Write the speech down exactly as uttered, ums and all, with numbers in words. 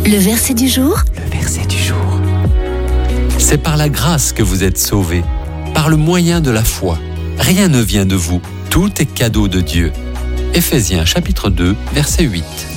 Le verset du jour. Le verset du jour. C'est par la grâce que vous êtes sauvés, par le moyen de la foi. Rien ne vient de vous, tout est cadeau de Dieu. Éphésiens chapitre deux, verset huit.